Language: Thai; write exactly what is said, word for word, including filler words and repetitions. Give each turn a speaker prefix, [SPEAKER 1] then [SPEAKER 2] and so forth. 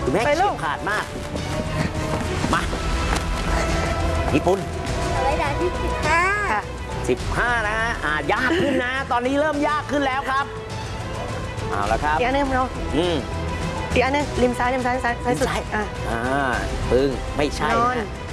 [SPEAKER 1] คุณแม่
[SPEAKER 2] ไปลู
[SPEAKER 1] เฉีย
[SPEAKER 2] ก
[SPEAKER 1] บขาดมาก มาญี่ปุ่น
[SPEAKER 3] เอาไว้ด่านที่สิบห้า
[SPEAKER 2] ค่ะ
[SPEAKER 1] สิบห้านะฮะอ่ายากขึ้นนะ ตอนนี้เริ่มยากขึ้นแล้วครับเอาละครับ
[SPEAKER 2] อีกอันหนึงเรา
[SPEAKER 1] อืม
[SPEAKER 2] อีกอันหนึงริมซ้ายริมซ้ายซ้ายซ้ายสุด
[SPEAKER 1] ริมซ้าย
[SPEAKER 2] อ่ะ
[SPEAKER 1] อ่าปึ้งไม่ใช่
[SPEAKER 2] นอน
[SPEAKER 1] นะ